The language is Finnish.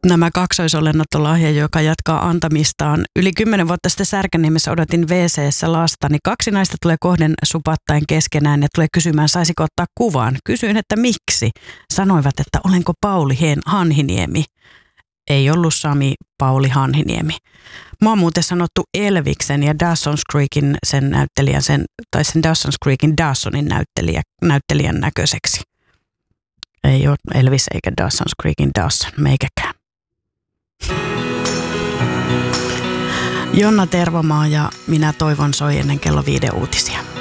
nämä kaksoisolennot on lahja, joka jatkaa antamistaan. Yli 10 vuotta sitten Särkänniemessä odotin WC:ssä lasta, niin 2 naista tulee kohden supattaen keskenään ja tulee kysymään, saisiko ottaa kuvan. Kysyin, että miksi. Sanoivat, että olenko Pauli Hanhiniemi. Ei ollut Sami Pauli Hanhiniemi. Mä oon muuten sanottu Elviksen ja Dawson's Creekin sen Dawson's Creekin Dawsonin näyttelijän näköiseksi. Ei ole Elvis eikä Dawson's Creekin Dawson, meikäkään. Jonna Tervomaa ja minä toivon soi ennen kello 5 uutisia.